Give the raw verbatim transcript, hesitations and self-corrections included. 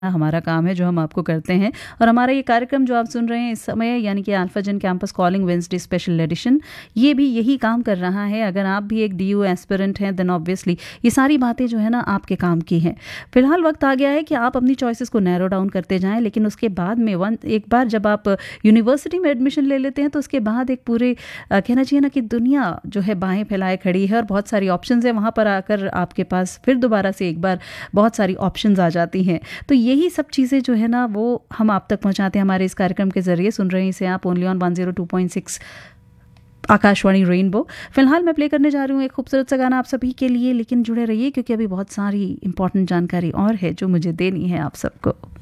हमारा काम है जो हम आपको करते हैं। और हमारा ये कार्यक्रम जो आप सुन रहे हैं इस समय, यानी कि अल्फा जन campus calling Wednesday special edition, ये भी यही काम कर रहा है। अगर आप भी एक डीयू एस्पिरेंट हैं देन ऑब्वियसली ये सारी बातें जो है ना आपके काम की हैं। फिलहाल वक्त आ गया है कि आप अपनी चॉइसेस को नैरो डाउन करते जाएं, लेकिन उसके बाद में वन एक बार जब आप यूनिवर्सिटी में एडमिशन ले लेते हैं तो उसके बाद एक पूरे अ, कहना चाहिए ना कि दुनिया जो है बाहें फैलाए खड़ी है और बहुत सारी ऑप्शंस है। वहाँ पर आकर आपके पास फिर दोबारा से एक बार बहुत सारी ऑप्शंस आ जाती हैं। तो यही सब चीज़ें जो है ना वो हम आप तक पहुंचाते हैं हमारे इस कार्यक्रम के जरिए। सुन रहे हैं इसे आप only on one zero two point six Akashvani rainbow. फिलहाल मैं प्ले करने जा रही हूँ एक खूबसूरत सा गाना आप सभी के लिए, लेकिन जुड़े रहिए क्योंकि अभी बहुत सारी इंपॉर्टेंट जानकारी और है जो मुझे देनी है आप सबको।